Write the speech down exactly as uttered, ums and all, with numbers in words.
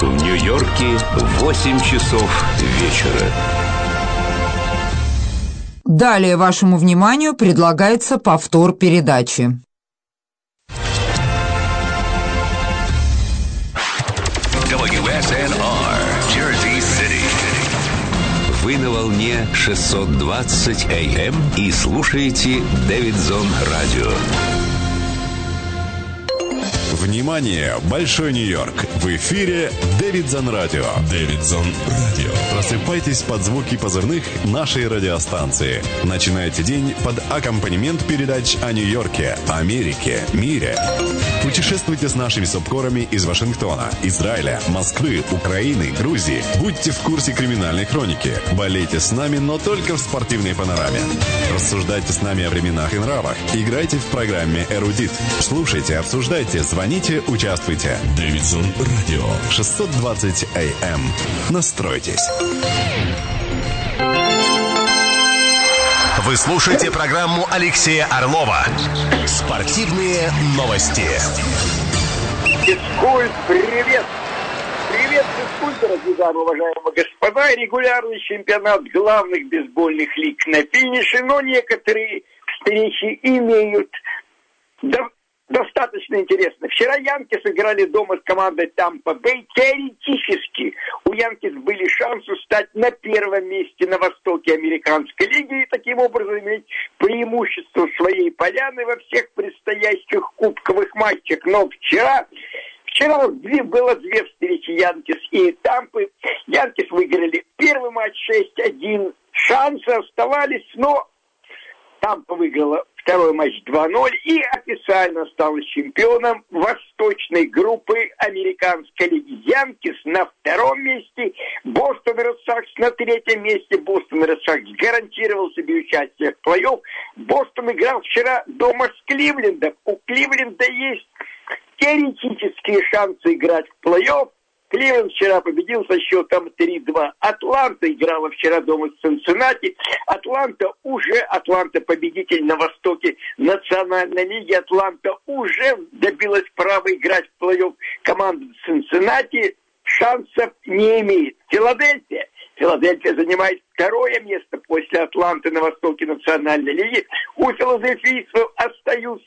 В Нью-Йорке восемь часов вечера. Далее вашему вниманию предлагается повтор передачи. дабл ю эс эн ар, Jersey City. Вы на волне шестьсот двадцать эй эм и слушаете Дэвидсон Радио. Внимание, Большой Нью-Йорк! В эфире Дэвидсон Радио. Дэвидсон Радио. Просыпайтесь под звуки позывных нашей радиостанции. Начинайте день под аккомпанемент передач о Нью-Йорке, Америке, мире. Путешествуйте с нашими субкорами из Вашингтона, Израиля, Москвы, Украины, Грузии. Будьте в курсе криминальной хроники. Болейте с нами, но только в спортивной панораме. Рассуждайте с нами о временах и нравах. Играйте в программе «Эрудит». Слушайте, обсуждайте, звоните, участвуйте. Дэвидсон Радио. шестьсот двадцать эй эм. Настройтесь. Вы слушаете программу Алексея Орлова «Спортивные новости». Физкульт, привет! Привет, физкульт, дорогие дамы, уважаемые господа. Регулярный чемпионат главных бейсбольных лиг на финише, но некоторые встречи имеют до... достаточно интересно. Вчера Янкис играли дома с командой Тампа Бэй. Теоретически у Янкис были шансы стать на первом месте на востоке американской лиги и таким образом иметь преимущество своей поляны во всех предстоящих кубковых матчах. Но вчера, вчера было две встречи Янкис и Тампы. Янкис выиграли первый матч шесть один. Шансы оставались, но Тампа выиграла второй матч два ноль и официально стала чемпионом восточной группы американской лиги. Янкис на втором месте, Бостон Ред Сокс на третьем месте. Бостон Ред Сокс гарантировал себе участие в плей-офф. Бостон играл вчера дома с Кливлендом. У Кливленда есть теоретические шансы играть в плей-офф. Кливленд вчера победил со счетом три-два. Атланта играла вчера дома с Цинциннати. Атланта уже, Атланта победитель на востоке Национальной лиги. Атланта уже добилась права играть в плей-офф. Команда Цинциннати шансов не имеет. Филадельфия. Филадельфия занимает второе место после Атланты на востоке Национальной лиги. У филадельфийцев остаются